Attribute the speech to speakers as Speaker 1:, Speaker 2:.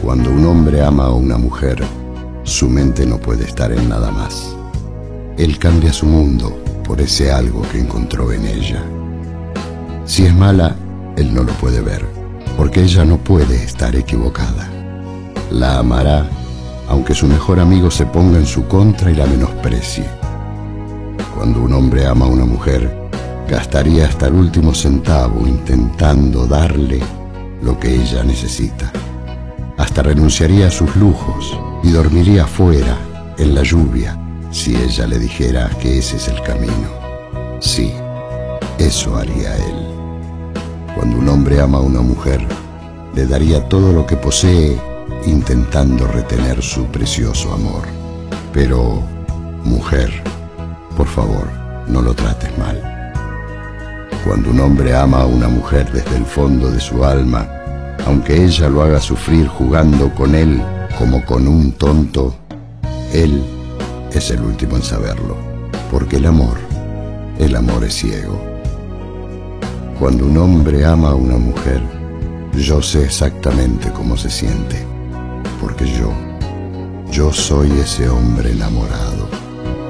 Speaker 1: Cuando un hombre ama a una mujer, su mente no puede estar en nada más. Él cambia su mundo por ese algo que encontró en ella. Si es mala, él no lo puede ver, porque ella no puede estar equivocada. La amará, aunque su mejor amigo se ponga en su contra y la menosprecie. Cuando un hombre ama a una mujer, gastaría hasta el último centavo intentando darle lo que ella necesita. Hasta renunciaría a sus lujos y dormiría afuera, en la lluvia, si ella le dijera que ese es el camino. Sí, eso haría él. Cuando un hombre ama a una mujer, le daría todo lo que posee intentando retener su precioso amor. Pero, mujer, por favor, no lo trates mal. Cuando un hombre ama a una mujer desde el fondo de su alma, aunque ella lo haga sufrir jugando con él como con un tonto, él es el último en saberlo, porque el amor es ciego. Cuando un hombre ama a una mujer, yo sé exactamente cómo se siente, porque yo soy ese hombre enamorado.